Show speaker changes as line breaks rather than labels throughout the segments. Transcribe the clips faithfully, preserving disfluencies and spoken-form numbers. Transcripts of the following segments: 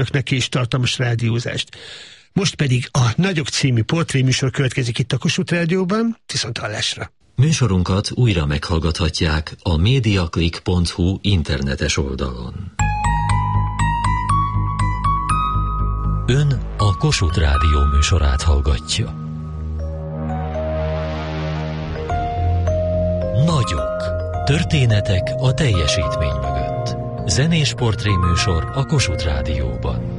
neki is tartalmas rádiózást. Most pedig a Nagyok című portréműsor következik itt a Kossuth Rádióban, viszont hallásra.
Műsorunkat újra meghallgathatják a mediaclick pont hu internetes oldalon. Ön a Kossuth Rádió műsorát hallgatja. Nagyok. Történetek a teljesítmény mögött. Zenés portréműsor a Kossuth Rádióban.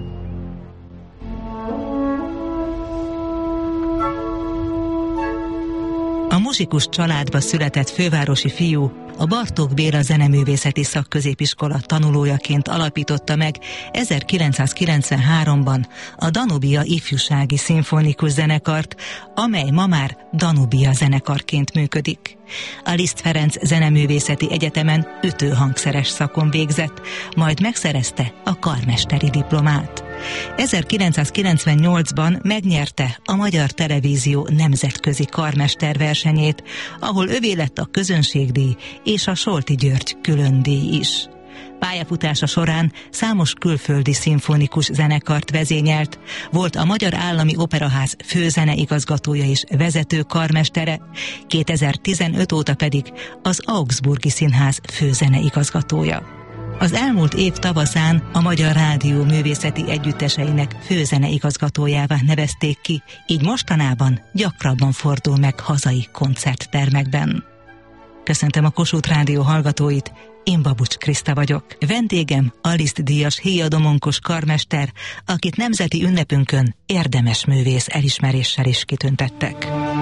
A muzsikus családba született fővárosi fiú a Bartók Béla Zeneművészeti Szakközépiskola tanulójaként alapította meg ezerkilencszázkilencvenháromban a Danubia ifjúsági szimfonikus zenekart, amely ma már Danubia zenekarként működik. A Liszt Ferenc Zeneművészeti Egyetemen ütőhangszeres szakon végzett, majd megszerezte a karmesteri diplomát. ezerkilencszázkilencvennyolcban megnyerte a Magyar Televízió nemzetközi karmesterversenyét, ahol övé lett a közönségdíj és a Solti György különdíj is. Pályafutása során számos külföldi szimfonikus zenekart vezényelt, volt a Magyar Állami Operaház főzeneigazgatója és vezető karmestere, kétezer-tizenöt óta pedig az Augsburgi Színház főzeneigazgatója. Az elmúlt év tavaszán a Magyar Rádió művészeti együtteseinek főzeneigazgatójává nevezték ki, így mostanában gyakrabban fordul meg hazai koncerttermekben. Köszöntöm a Kossuth Rádió hallgatóit, én Babucs Kriszta vagyok. Vendégem a Liszt-díjas héjadomonkos karmester, akit nemzeti ünnepünkön érdemes művész elismeréssel is kitüntettek.